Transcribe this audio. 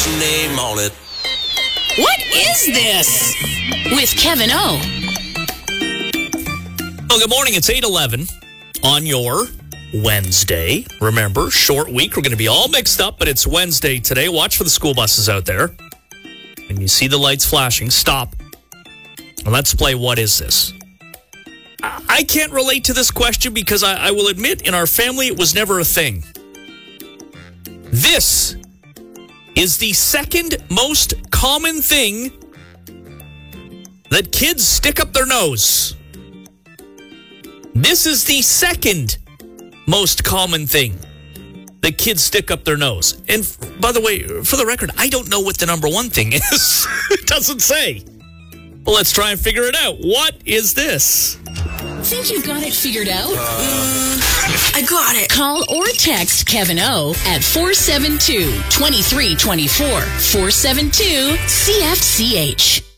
put your name on it. What is this? With Kevin O. Well, good morning. It's 8:11 on your Wednesday. Remember, short week. We're going to be all mixed up, but it's Wednesday today. Watch for the school buses out there. When you see the lights flashing, stop. And let's play What Is This? I can't relate to this question because I will admit in our family it was never a thing. This is the second most common thing that kids stick up their nose. This is the second most common thing that kids stick up their nose. And by the way, for the record, I don't know what the number one thing is. It doesn't say. Well, let's try and figure it out. What is this? Think you've got it figured out? I got it. Call or text Kevin O at 472-2324. 472-CFCH.